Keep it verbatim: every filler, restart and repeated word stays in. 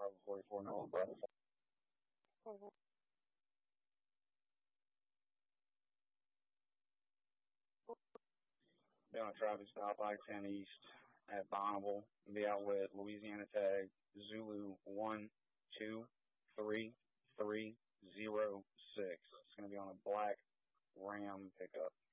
Bravo forty-four, no, Bravo. Be on a traffic stop, I ten East at Bonneville. Be out with Louisiana tag Zulu one two three three zero six. It's going to be on a black Ram pickup.